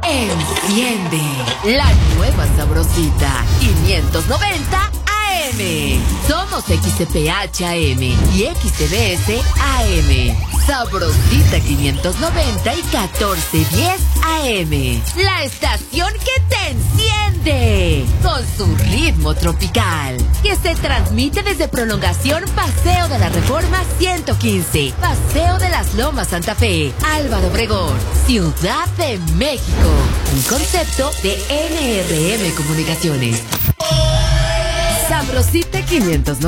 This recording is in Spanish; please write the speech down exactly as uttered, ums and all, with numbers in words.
Enciende la nueva Sabrosita quinientos noventa A M. Somos X C P H A M y X C B S A M. Sabrosita quinientos noventa y catorce diez A M. La estación que te enciende con su ritmo tropical, que se transmite desde Prolongación Paseo de la Reforma ciento quince, Paseo de las Lomas Santa Fe, Álvaro Obregón, Ciudad de México. Un concepto de N R M Comunicaciones. Sabrosita quinientos noventa.